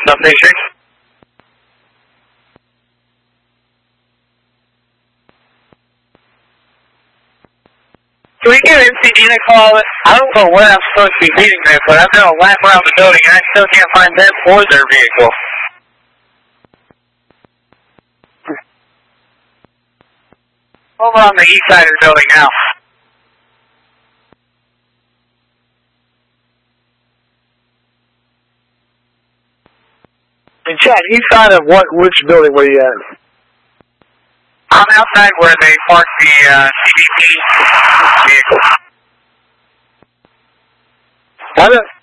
Substation. Can we get MCD to call it? I don't know where I'm supposed to be meeting this, but I've done a lap around the building and I still can't find them or their vehicle. Over on the east side of the building now. And Chad, east side of which building were you at? I'm outside where they parked the CBP vehicle. I know.